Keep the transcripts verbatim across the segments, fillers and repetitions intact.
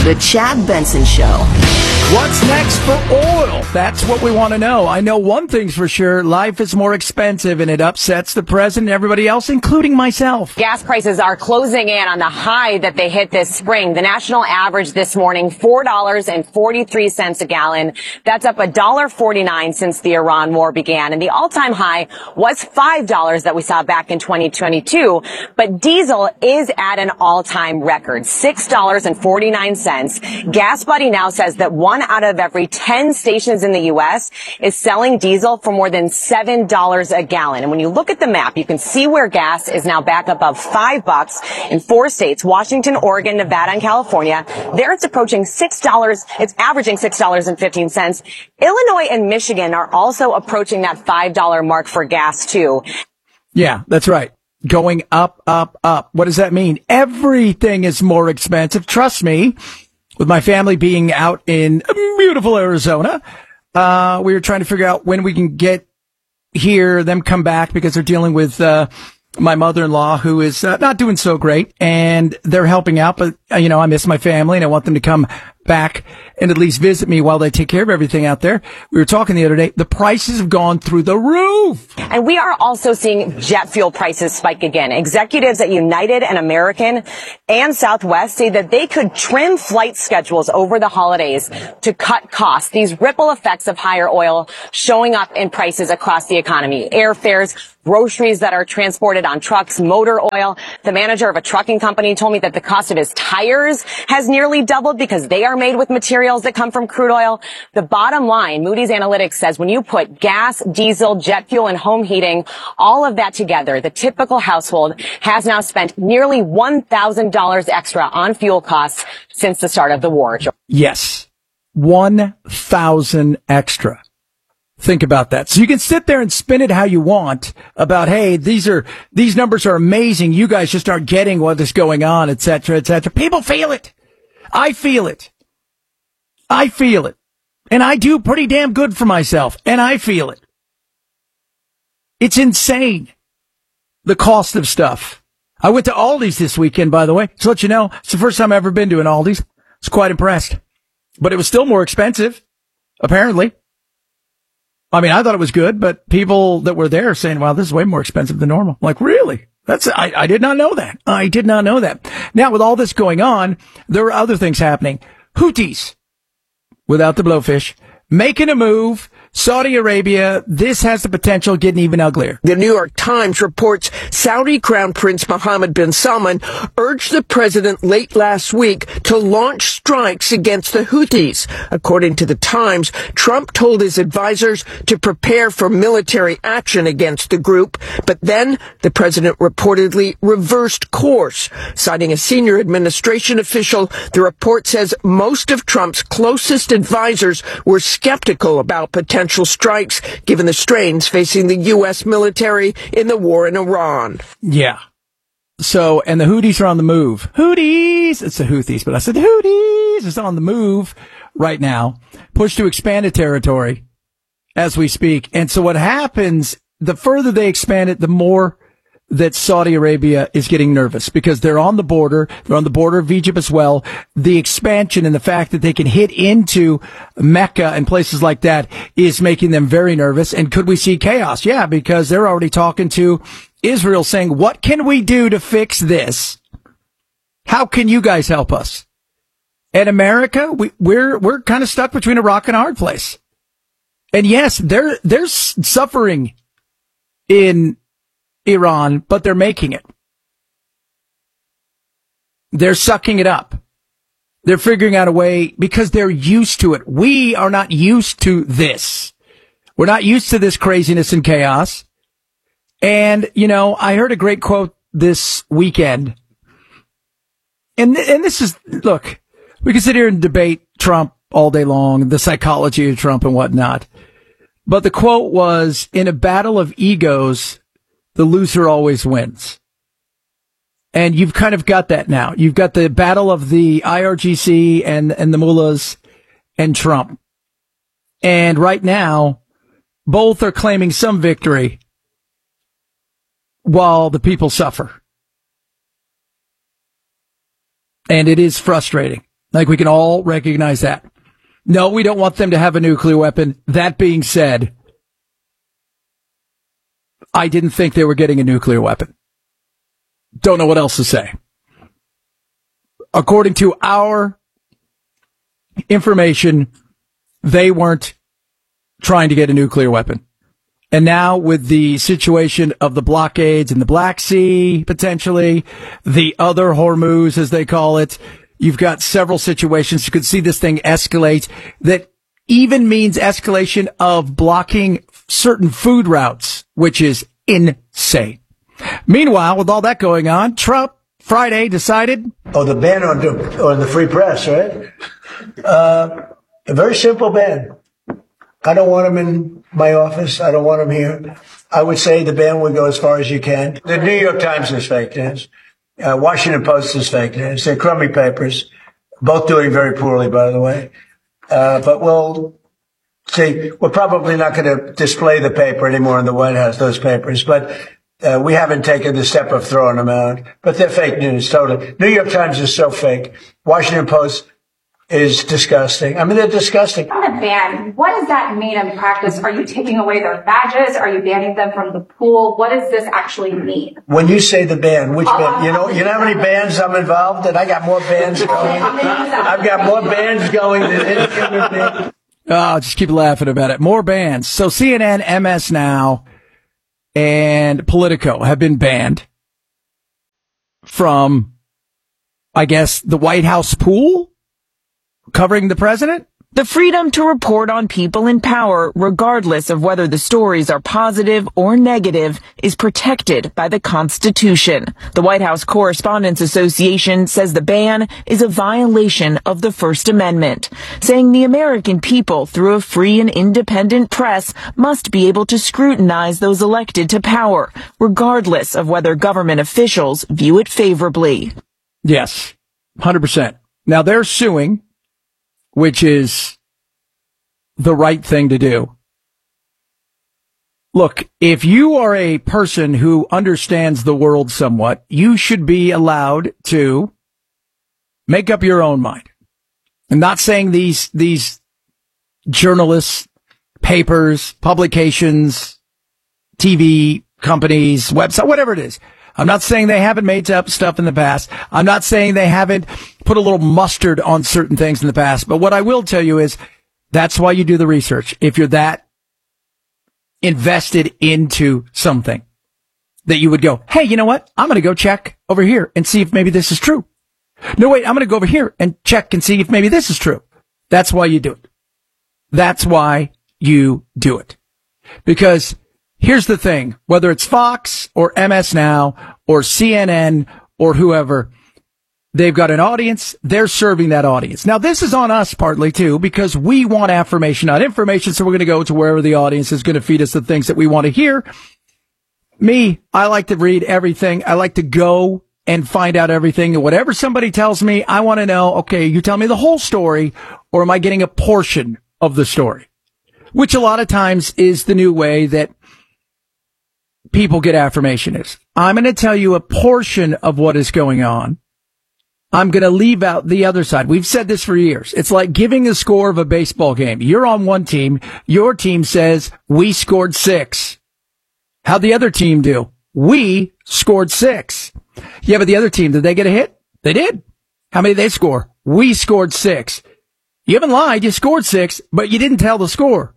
The Chad Benson Show. What's next for oil? That's what we want to know. I know one thing's for sure. Life is more expensive, and it upsets the president and everybody else, including myself. Gas prices are closing in on the high that they hit this spring. The national average this morning, four dollars and forty-three cents a gallon. That's up one dollar forty-nine since the Iran war began. And the all-time high was five dollars that we saw back in twenty twenty-two. But diesel is at an all-time record, six dollars and forty-nine cents. Gas Buddy now says that one out of every ten stations in the U S is selling diesel for more than seven dollars a gallon. And when you look at the map, you can see where gas is now back above five bucks in four states, Washington, Oregon, Nevada, and California. There it's approaching six dollars. It's averaging six dollars and fifteen cents. Illinois and Michigan are also approaching that five dollar mark for gas, too. Yeah, that's right. Going up, up, up. What does that mean? Everything is more expensive. Trust me. With my family being out in beautiful Arizona, uh, we were trying to figure out when we can get here, them come back because they're dealing with, uh, my mother-in-law who is uh, not doing so great, and they're helping out, but, uh, you know, I miss my family and I want them to come back and at least visit me while they take care of everything out there. We were talking the other day. The prices have gone through the roof. And we are also seeing jet fuel prices spike again. Executives at United and American and Southwest say that they could trim flight schedules over the holidays to cut costs. These ripple effects of higher oil showing up in prices across the economy. Airfares, groceries that are transported on trucks, motor oil. The manager of a trucking company told me that the cost of his tires has nearly doubled because they are made with materials that come from crude oil. The bottom line, Moody's Analytics says when you put gas, diesel, jet fuel, and home heating, all of that together, the typical household has now spent nearly one thousand dollars extra on fuel costs since the start of the war. Yes. one thousand extra. Think about that. So you can sit there and spin it how you want about, hey, these are, these numbers are amazing. You guys just aren't getting what is going on, et cetera, et cetera. People feel it. I feel it. I feel it. And I do pretty damn good for myself. And I feel it. It's insane. The cost of stuff. I went to Aldi's this weekend, by the way. So let you know, it's the first time I've ever been to an Aldi's. I was quite impressed. But it was still more expensive, apparently. I mean, I thought it was good, but people that were there are saying, wow, this is way more expensive than normal. I'm like, really? That's, I, I did not know that. I did not know that. Now, with all this going on, there are other things happening. Houthis, without the blowfish, making a move. Saudi Arabia, this has the potential of getting even uglier. The New York Times reports Saudi Crown Prince Mohammed bin Salman urged the president late last week to launch strikes against the Houthis. According to the Times, Trump told his advisors to prepare for military action against the group, but then the president reportedly reversed course. Citing a senior administration official, the report says most of Trump's closest advisors were skeptical about potential strikes, given the strains facing the U S military in the war in Iran. Yeah. So, and the Houthis are on the move. Houthis! It's the Houthis, but I said the Houthis is on the move right now. Push to expand a territory as we speak. And so what happens, the further they expand it, the more that Saudi Arabia is getting nervous because they're on the border. They're on the border of Egypt as well. The expansion and the fact that they can hit into Mecca and places like that is making them very nervous. And could we see chaos? Yeah, because they're already talking to Israel saying, what can we do to fix this? How can you guys help us? And America, we, we're, we're kind of stuck between a rock and a hard place. And yes, they're, they're suffering in Iran, but they're making it. They're sucking it up. They're figuring out a way because they're used to it. We are not used to this. We're not used to this craziness and chaos. And, you know, I heard a great quote this weekend. And, and this is, look, we can sit here and debate Trump all day long, the psychology of Trump and whatnot. But the quote was, in a battle of egos, the loser always wins. And you've kind of got that now. You've got the battle of the I R G C and, and the mullahs and Trump. And right now, both are claiming some victory while the people suffer. And it is frustrating. I think we can all recognize that. No, we don't want them to have a nuclear weapon. That being said, I didn't think they were getting a nuclear weapon. Don't know what else to say. According to our information, they weren't trying to get a nuclear weapon. And now with the situation of the blockades in the Black Sea, potentially, the other Hormuz, as they call it, you've got several situations. You could see this thing escalate. That even means escalation of blocking certain food routes, which is insane. Meanwhile, with all that going on, Trump Friday decided... Oh, the ban on the, on the free press, right? Uh, a very simple ban. I don't want them in my office. I don't want them here. I would say the ban would go as far as you can. The New York Times is fake news. Uh, Washington Post is fake news. They're crummy papers, both doing very poorly, by the way. Uh, but we'll see. We're probably not going to display the paper anymore in the White House, those papers. But uh, we haven't taken the step of throwing them out. But they're fake news, totally. New York Times is so fake. Washington Post is disgusting. I mean, they're disgusting. On the ban, what does that mean in practice? Are you taking away their badges? Are you banning them from the pool? What does this actually mean? When you say the ban, which uh, ban? You know, you know how many bands I'm involved in? I got more bands going. I've got more bands going than any human being. Oh, I'll just keep laughing about it. More bans. So C N N, M S Now, and Politico have been banned from, I guess, the White House pool covering the president? The freedom to report on people in power, regardless of whether the stories are positive or negative, is protected by the Constitution. The White House Correspondents Association says the ban is a violation of the First Amendment, saying the American people, through a free and independent press, must be able to scrutinize those elected to power, regardless of whether government officials view it favorably. Yes, one hundred percent. Now they're suing, which is the right thing to do. Look, if you are a person who understands the world somewhat, you should be allowed to make up your own mind. I'm not saying these, these journalists, papers, publications, T V companies, website, whatever it is. I'm not saying they haven't made up stuff in the past. I'm not saying they haven't put a little mustard on certain things in the past. But what I will tell you is that's why you do the research. If you're that invested into something, that you would go, hey, you know what? I'm going to go check over here and see if maybe this is true. No, wait, I'm going to go over here and check and see if maybe this is true. That's why you do it. That's why you do it. Because here's the thing, whether it's Fox or M S Now or C N N or whoever, they've got an audience. They're serving that audience. Now, this is on us partly, too, because we want affirmation, not information. So we're going to go to wherever the audience is going to feed us the things that we want to hear. Me, I like to read everything. I like to go and find out everything. And whatever somebody tells me, I want to know, okay, you tell me the whole story, or am I getting a portion of the story? Which a lot of times is the new way that people get affirmation is. I'm going to tell you a portion of what is going on. I'm going to leave out the other side. We've said this for years. It's like giving a score of a baseball game. You're on one team. Your team says, we scored six. How'd the other team do? We scored six. Yeah, but the other team, did they get a hit? They did. How many did they score? We scored six. You haven't lied. You scored six, but you didn't tell the score.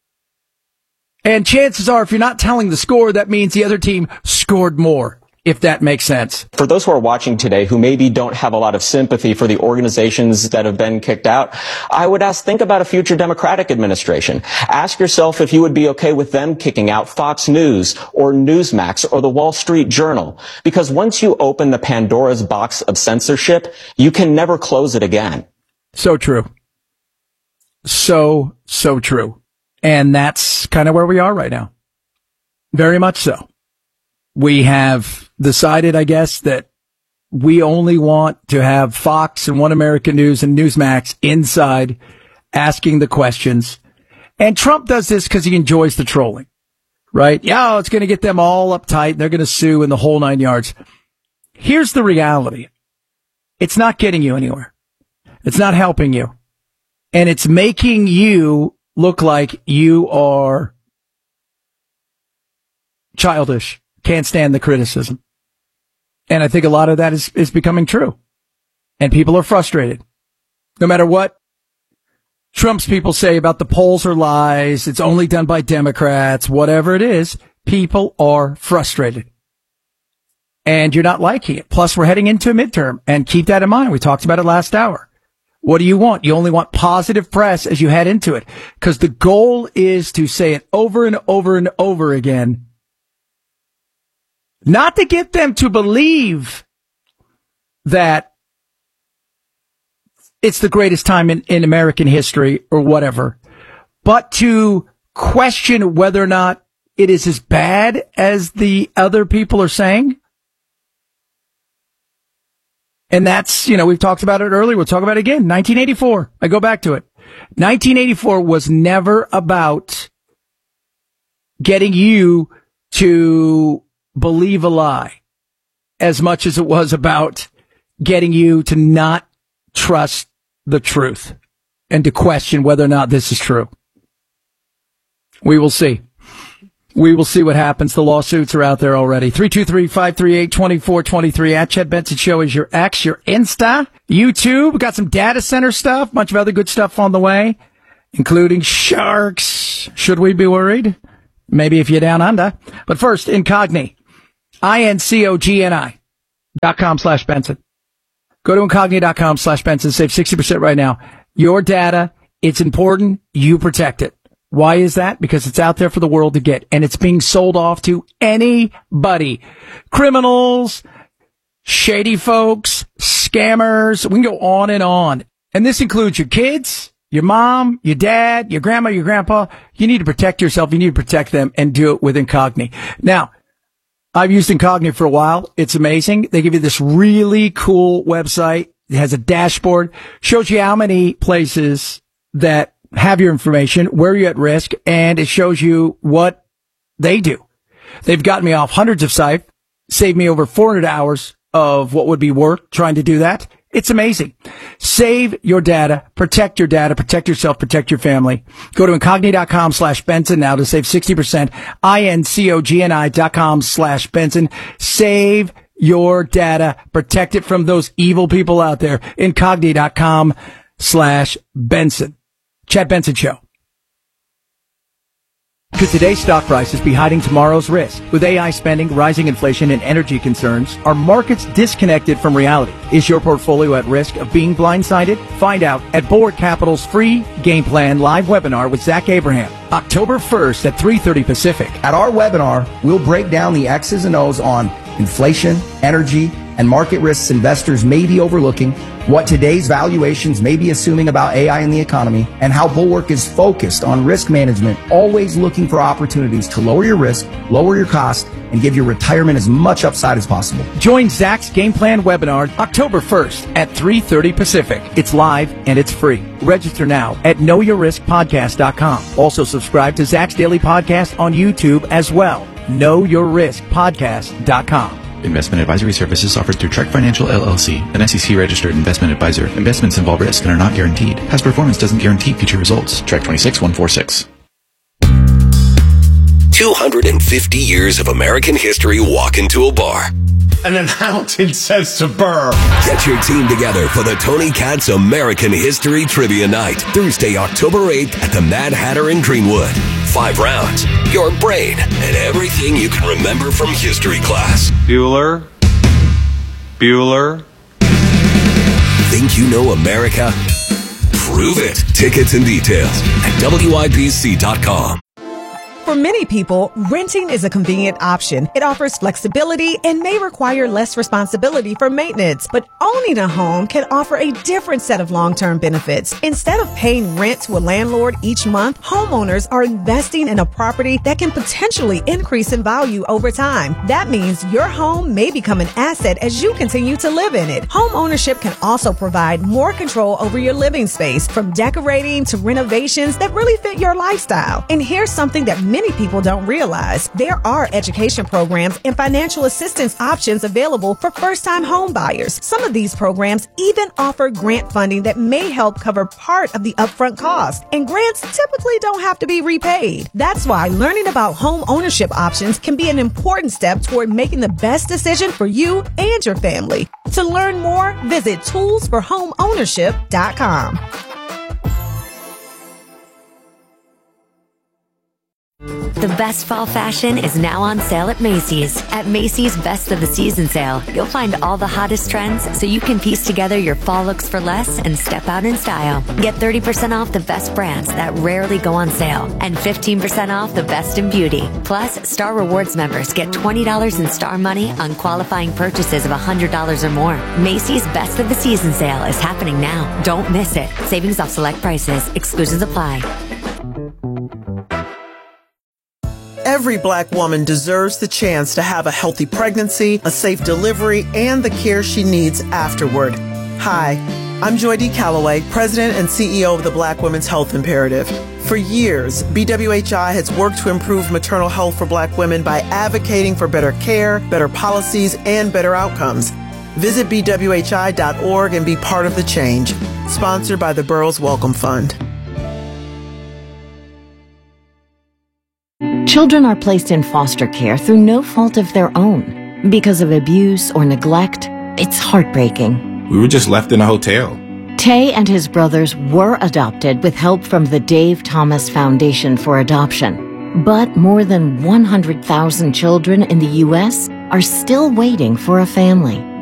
And chances are, if you're not telling the score, that means the other team scored more, if that makes sense. For those who are watching today who maybe don't have a lot of sympathy for the organizations that have been kicked out, I would ask, think about a future Democratic administration. Ask yourself if you would be okay with them kicking out Fox News or Newsmax or the Wall Street Journal. Because once you open the Pandora's box of censorship, you can never close it again. So true. So, so true. And that's kind of where we are right now. Very much so. We have decided, I guess, that we only want to have Fox and One American News and Newsmax inside asking the questions. And Trump does this because he enjoys the trolling, right? Yeah, it's going to get them all uptight. They're going to sue in the whole nine yards. Here's the reality. It's not getting you anywhere. It's not helping you. And it's making you look like you are childish, can't stand the criticism. And I think a lot of that is, is becoming true. And people are frustrated. No matter what Trump's people say about the polls are lies, it's only done by Democrats, whatever it is, people are frustrated. And you're not liking it. Plus, we're heading into a midterm. And keep that in mind. We talked about it last hour. What do you want? You only want positive press as you head into it. Because the goal is to say it over and over and over again. Not to get them to believe that it's the greatest time in, in American history or whatever, but to question whether or not it is as bad as the other people are saying. And that's, you know, we've talked about it earlier. We'll talk about it again. nineteen eighty-four. I go back to it. nineteen eighty-four was never about getting you to believe a lie as much as it was about getting you to not trust the truth and to question whether or not this is true. We will see. We will see what happens. The lawsuits are out there already. three two three, five three eight, two four two three. At Chad Benson Show is your X, your Insta, YouTube. We got some data center stuff, a bunch of other good stuff on the way, including sharks. Should we be worried? Maybe if you're down under. But first, Incogni. I N C O G N I dot com slash Benson. Go to Incogni dot com slash Benson. Save sixty percent right now. Your data, it's important. You protect it. Why is that? Because it's out there for the world to get, and it's being sold off to anybody. Criminals, shady folks, scammers. We can go on and on. And this includes your kids, your mom, your dad, your grandma, your grandpa. You need to protect yourself. You need to protect them and do it with Incogni. Now, I've used Incogni for a while. It's amazing. They give you this really cool website. It has a dashboard, shows you how many places that have your information, where you're at risk, and it shows you what they do. They've gotten me off hundreds of sites, saved me over four hundred hours of what would be work trying to do that. It's amazing. Save your data, protect your data, protect yourself, protect your family. Go to Incogni dot com slash Benson now to save sixty percent. I N C O G N I dot com slash Benson. Save your data, protect it from those evil people out there. Incogni dot com slash Benson. Chad Benson Show. Could today's stock prices be hiding tomorrow's risk? With A I spending, rising inflation, and energy concerns, are markets disconnected from reality? Is your portfolio at risk of being blindsided? Find out at Bulwark Capital's free Game Plan live webinar with Zach Abraham, October first at three thirty Pacific. At our webinar, we'll break down the X's and O's on inflation, energy, and market risks investors may be overlooking, what today's valuations may be assuming about A I in the economy, and how Bulwark is focused on risk management, always looking for opportunities to lower your risk, lower your cost, and give your retirement as much upside as possible. Join Zach's Game Plan webinar October first at three thirty Pacific. It's live and it's free. Register now at know your risk podcast dot com. Also subscribe to Zach's Daily Podcast on YouTube as well. know your risk podcast dot com. Investment advisory services offered through Trek Financial L L C, an S E C-registered investment advisor. Investments involve risk and are not guaranteed. Past performance doesn't guarantee future results. Trek twenty-six one forty-six. two hundred fifty years of American history walk into a bar. And then Hamilton says to Burr, get your team together for the Tony Katz American History Trivia Night, Thursday, October eighth at the Mad Hatter in Greenwood. Five rounds, your brain, and everything you can remember from history class. Bueller. Bueller. Think you know America? Prove it. Tickets and details at W I B C dot com. For many people, renting is a convenient option. It offers flexibility and may require less responsibility for maintenance. But owning a home can offer a different set of long-term benefits. Instead of paying rent to a landlord each month, homeowners are investing in a property that can potentially increase in value over time. That means your home may become an asset as you continue to live in it. Home ownership can also provide more control over your living space, from decorating to renovations that really fit your lifestyle. And here's something that many people don't realize. There are education programs and financial assistance options available for first-time home buyers. Some of these programs even offer grant funding that may help cover part of the upfront cost, and grants typically don't have to be repaid. That's why learning about home ownership options can be an important step toward making the best decision for you and your family. To learn more, visit tools for home ownership dot com. The best fall fashion is now on sale at Macy's. At Macy's Best of the Season sale, you'll find all the hottest trends so you can piece together your fall looks for less and step out in style. Get thirty percent off the best brands that rarely go on sale and fifteen percent off the best in beauty. Plus, Star Rewards members get twenty dollars in Star Money on qualifying purchases of one hundred dollars or more. Macy's Best of the Season sale is happening now. Don't miss it. Savings off select prices. Exclusions apply. Every Black woman deserves the chance to have a healthy pregnancy, a safe delivery, and the care she needs afterward. Hi, I'm Joy D. Calloway, President and C E O of the Black Women's Health Imperative. For years, B W H I has worked to improve maternal health for Black women by advocating for better care, better policies, and better outcomes. Visit B W H I dot org and be part of the change. Sponsored by the Burroughs Welcome Fund. Children are placed in foster care through no fault of their own. Because of abuse or neglect, it's heartbreaking. We were just left in a hotel. Tay and his brothers were adopted with help from the Dave Thomas Foundation for Adoption. But more than one hundred thousand children in the U S are still waiting for a family.